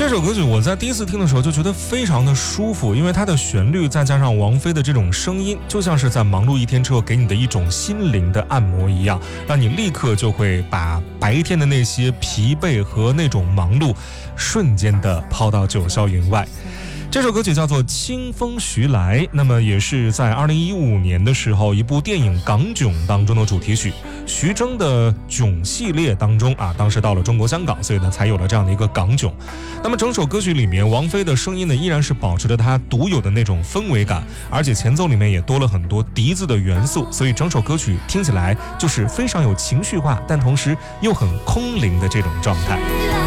这首歌曲我在第一次听的时候就觉得非常的舒服，因为它的旋律再加上王菲的这种声音，就像是在忙碌一天之后给你的一种心灵的按摩一样，让你立刻就会把白天的那些疲惫和那种忙碌瞬间的抛到九霄云外。这首歌曲叫做《清风徐来》，那么也是在2015年的时候一部电影《港囧》当中的主题曲。徐峥的囧系列当中当时到了中国香港，所以呢才有了这样的一个港囧。那么整首歌曲里面，王菲的声音呢依然是保持着她独有的那种氛围感，而且前奏里面也多了很多笛子的元素，所以整首歌曲听起来就是非常有情绪化，但同时又很空灵的这种状态。